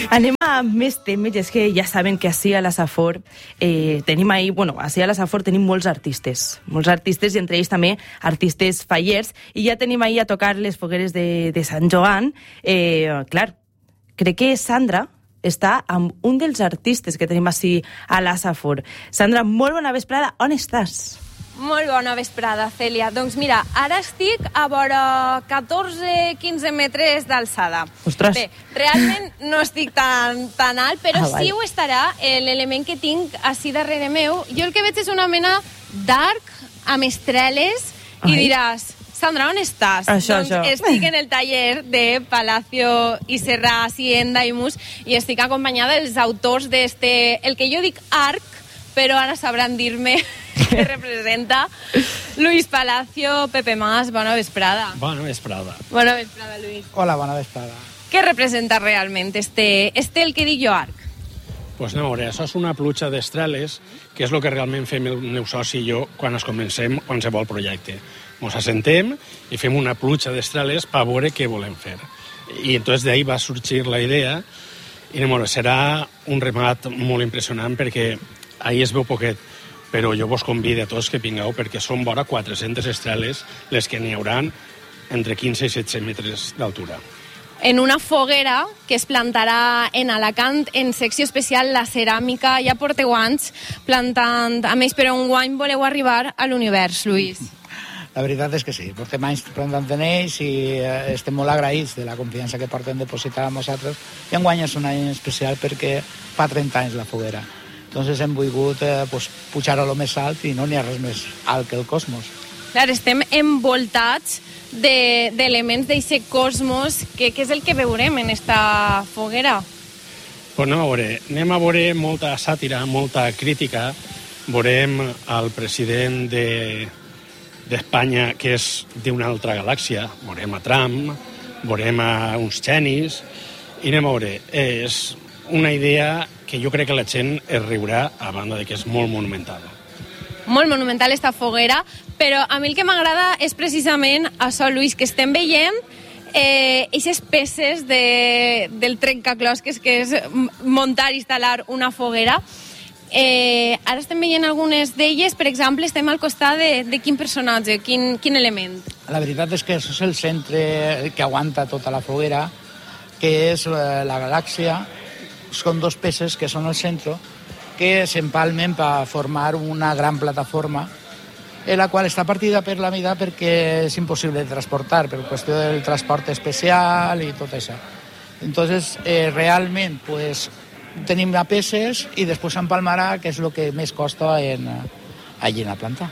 Anem a més temes, és que ja saben que ací a la Safor tenim ahí, ací a la Safor tenim molts artistes i entre ells també artistes fallers, i ja tenim ahí a tocar les fogueres de Sant Joan. Clar, crec que Sandra està amb un dels artistes que tenim ací a la Safor. Sandra, molt bona vesprada, on estàs? Molt bona vesprada, Cèlia. Doncs mira, ara estic a vora 14-15 metres d'alçada. Ostres! Bé, realment no estic tan alt, però sí ho estarà l'element que tinc ací darrere meu. Jo el que veig és una mena d'arc amb estreles i diràs, Sandra, on estàs? Això. Estic en el taller de Palacio i Serra Hacienda i Mus i estic acompanyada dels autors d'este, el que jo dic arc, però ara sabran dir-me que representa Luis Palacio. Pepe Mas, bona vesprada. Bona vesprada. Bona vesprada, Luis. Hola, bona vesprada. Què representa realment este el que dic jo arc? Pues anem a veure, això és una pluja d'estreles, que és el que realment fem el meu soci i jo quan comencem qualsevol projecte. Ens assentem i fem una pluja d'estreles per veure què volem fer. I entonces d'ahí va sorgir la idea i anem a veure, serà un remat molt impressionant perquè ahí es veu poquet, però jo vos convido a tots que vingueu perquè són vora 400 estreles les que n'hi hauran entre 15 i 16 metres d'altura. En una foguera que es plantarà en Alacant, en secció especial La Ceràmica. Ja porteu anys plantant, a més, però enguany voleu arribar a l'univers, Luis. La veritat és que sí, portem anys plantant en ells i estem molt agraïts de la confiança que porten depositar a nosaltres, i enguany és un any especial perquè fa 30 anys la foguera. Entonces hem volgut pujar a lo més alt i no n'hi ha res més alt que el cosmos. Clar, estem envoltats d'elements d'aquest cosmos. Què és el que veurem en esta foguera? Pues anem a veure molta sàtira, molta crítica. Veurem el president d'Espanya, que és d'una altra galàxia. Veurem a Trump, veurem a uns genis, i anem a veure. És una idea que jo crec que la gent es riurà, a banda de que és molt monumental. Molt monumental esta foguera, però a mi el que m'agrada és precisament això, Luis, que estem veient aquestes peces del trencaclosques, que és muntar i instal·lar una foguera. Ara estem veient algunes d'elles, per exemple, estem al costat de quin personatge, quin element? La veritat és que això és el centre que aguanta tota la foguera, que és la galàxia. Són dos peces que són al centre, que s'empalmen per formar una gran plataforma, la qual està partida per la mida perquè és impossible de transportar, per qüestió del transport especial i tot això. Entonces, realment, pues, tenim peces i després s'empalmarà, que és el que més costa allí en la planta.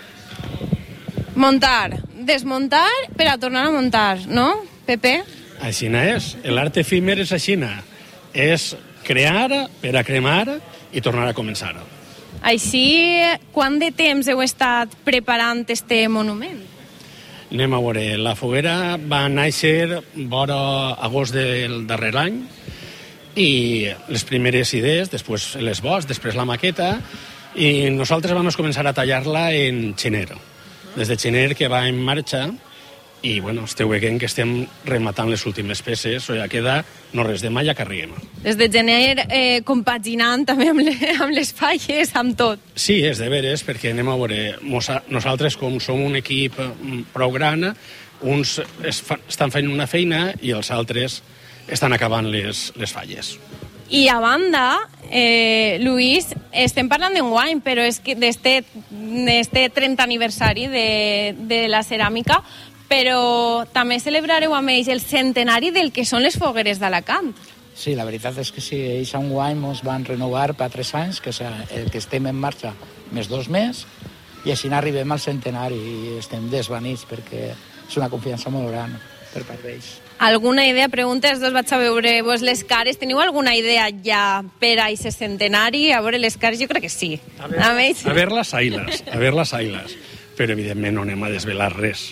Muntar, desmuntar per a tornar a muntar, no, Pepe? Aixina és. L'art efímer és aixina. És crear per a cremar i tornar a començar. Així, quant de temps heu estat preparant este monument? Anem a veure, la foguera va néixer vora agost del darrer any i les primeres idees, després les boscs, després la maqueta, i nosaltres vam començar a tallar-la en gener. Des de gener que va en marxa, i esteu veient que estem rematant les últimes peces, o ja queda no res de mà, ja carriguem. Des de gener compaginant també amb les falles, amb tot. Sí, és de veres, perquè anem a veure, nosaltres com som un equip prou gran, uns estan fent una feina i els altres estan acabant les falles. I a banda, Luis, estem parlant d'enguany, però és que d'este 30 aniversari de la ceràmica, però també celebrareu amb ells el centenari del que són les fogueres d'Alacant. Sí, la veritat és que sí, ells enguany ens van renovar per 3 anys, que és el que estem en marxa més 2 més, i així arribem al centenari i estem desvanits perquè és una confiança molt gran per part d'ells. Alguna idea? Pregunta els dos, vaig a veure-vos les cares. Teniu alguna idea ja per a aquest centenari? A veure les cares, jo crec que sí. A veure les ailes. Però evidentment no anem a desvelar res.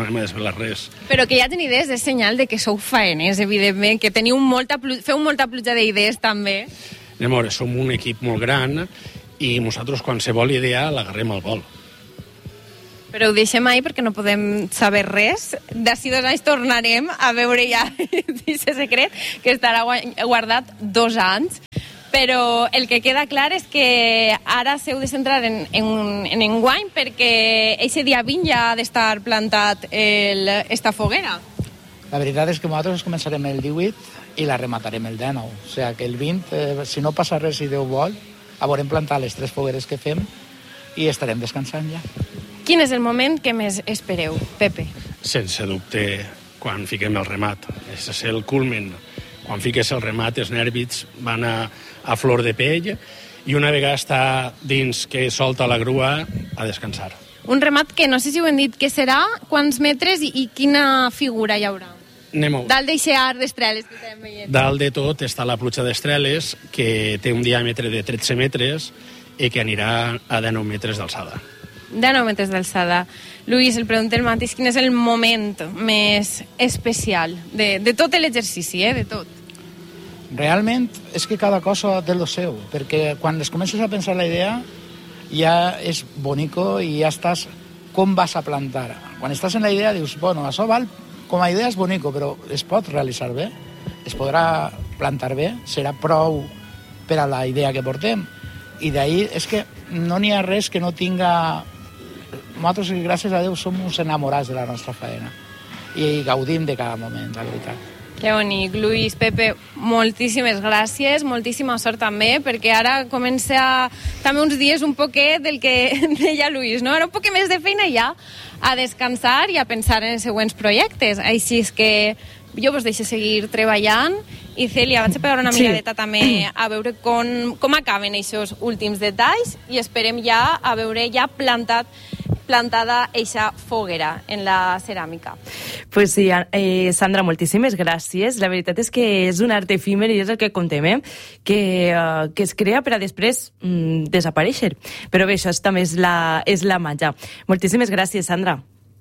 Però que ja teniu idees és senyal de que sou faeners, evidentment, que feu molta pluja d'idees també. Anem a veure, som un equip molt gran i nosaltres qualsevol idea l'agarrem al vol. Però ho deixem ahir perquè no podem saber res. D'ací 2 anys tornarem a veure ja aquest secret que estarà guardat 2 anys. Però el que queda clar és que ara s'heu de centrar en enguany perquè aquest dia 20 ja ha d'estar plantat esta foguera. La veritat és que nosaltres començarem el 18 i la rematarem el 19. O sigui que el 20, si no passa res i Déu vol, haurem plantat les 3 fogueres que fem i estarem descansant ja. Quin és el moment que més espereu, Pepe? Sense dubte, quan fiquem el remat. És el culmen. Quan fiques el remat, els nervis van a flor de pell i una vegada està dins que solta la grua, a descansar. Un remat que no sé si ho hem dit, que serà, quants metres i quina figura hi haurà? Dalt d'eixe arc d'estreles que estem veient. Dalt de tot està la pluja d'estreles, que té un diàmetre de 13 metres i que anirà a 19 metres d'alçada. 19 metres d'alçada. Lluís, el pregunta el mateix, quin és el moment més especial de tot l'exercici, de tot? Realment és que cada cosa té lo seu, perquè quan es comences a pensar la idea ja és bonico i ja estàs com vas a plantar. Quan estàs en la idea dius, bueno, això val, com a idea és bonico, però es pot realitzar bé, es podrà plantar bé, serà prou per a la idea que portem. I d'ahir és que no n'hi ha res que no tinga... Nosaltres, gràcies a Déu, som uns enamorats de la nostra feina i gaudim de cada moment, la veritat. Que bonic, Lluís, Pepe, moltíssimes gràcies, moltíssima sort també, perquè ara comença també uns dies un poquet del que deia Lluís, no? Ara un poquet més de feina ja a descansar i a pensar en els següents projectes. Així és que jo vos deixo seguir treballant i Cèlia, vaig a pegar una miradeta també a veure com acaben aquests últims detalls i esperem ja a veure ja plantada eixa foguera en la ceràmica. Pues sí, Sandra, moltíssimes gràcies. La veritat és que és un art efímer i és el que contem, que es crea per a després desaparèixer. Però bé, això també és la màgia. Moltíssimes gràcies, Sandra.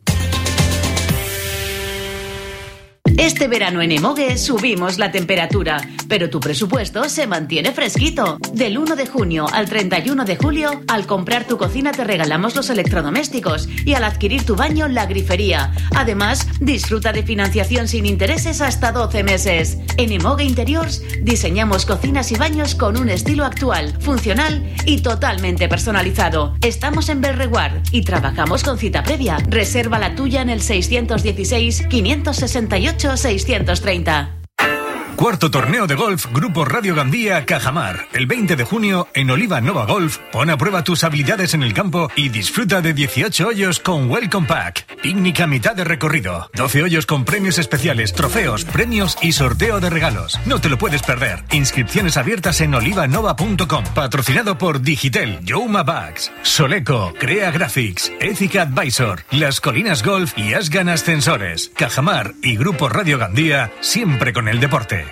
Este verano en Emogue subimos la temperatura, pero tu presupuesto se mantiene fresquito. Del 1 de junio al 31 de julio, al comprar tu cocina te regalamos los electrodomésticos y al adquirir tu baño, la grifería. Además, disfruta de financiación sin intereses hasta 12 meses. En Emogue Interiors diseñamos cocinas y baños con un estilo actual, funcional y totalmente personalizado. Estamos en Belreguard y trabajamos con cita previa. Reserva la tuya en el 616 568 630. Cuarto torneo de golf Grupo Radio Gandía Cajamar. El 20 de junio en Oliva Nova Golf. Pon a prueba tus habilidades en el campo y disfruta de 18 hoyos con Welcome Pack. Picnic a mitad de recorrido. 12 hoyos con premios especiales, trofeos, premios y sorteo de regalos. No te lo puedes perder. Inscripciones abiertas en olivanova.com. Patrocinado por Digitel, Youma Bags, Soleco, Crea Graphics, Ethica Advisor, Las Colinas Golf y Asgan Ascensores. Cajamar y Grupo Radio Gandía, siempre con el deporte.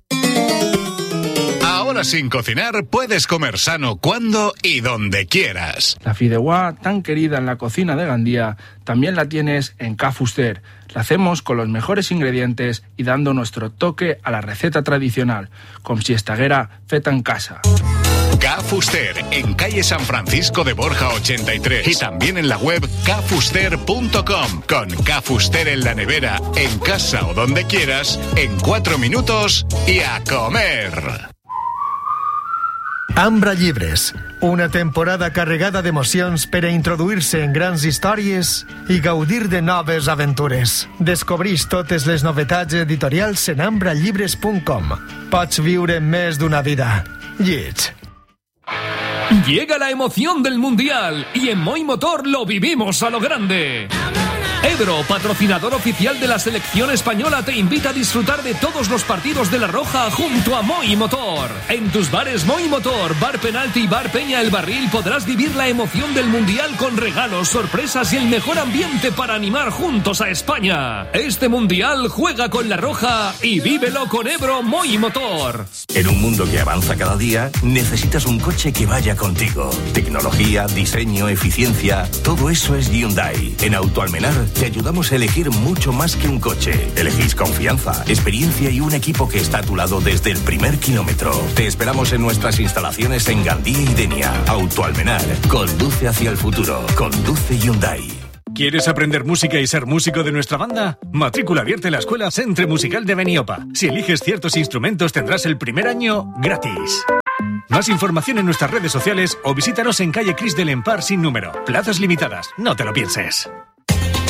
Ahora sin cocinar puedes comer sano cuando y donde quieras. La fideuá tan querida en la cocina de Gandía también la tienes en Ca Fuster. La hacemos con los mejores ingredientes y dando nuestro toque a la receta tradicional, com si estaguera feta en casa. Ca Fuster, en calle San Francisco de Borja 83 y también en la web cafuster.com. Con Ca Fuster en la nevera, en casa o donde quieras, en 4 minutos y a comer. Ambra Llibres, una temporada carregada d'emocions per a introduir-se en grans històries i gaudir de noves aventures. Descobreix totes les novetats editorials en ambrallibres.com. Pots viure més d'una vida. Lleig. Llega la emoción del Mundial y en Moi Motor lo vivimos a lo grande. Ebro, patrocinador oficial de la selección española, te invita a disfrutar de todos los partidos de La Roja junto a Moi Motor. En tus bares Moi Motor, Bar Penalti y Bar Peña El Barril podrás vivir la emoción del Mundial con regalos, sorpresas y el mejor ambiente para animar juntos a España. Este Mundial juega con La Roja y vívelo con Ebro Moi Motor. En un mundo que avanza cada día, necesitas un coche que vaya contigo. Tecnología, diseño, eficiencia, todo eso es Hyundai. En Autoalmenar te ayudamos a elegir mucho más que un coche. Elegís confianza, experiencia y un equipo que está a tu lado desde el primer kilómetro. Te esperamos en nuestras instalaciones en Gandía y Denia. Autoalmenar, conduce hacia el futuro. Conduce Hyundai. ¿Quieres aprender música y ser músico de nuestra banda? Matrícula abierta en la Escuela Centre Musical de Beniopa. Si eliges ciertos instrumentos tendrás el primer año gratis. Más información en nuestras redes sociales o visítanos en calle Cris del Empar sin número. Plazas limitadas, no te lo pienses.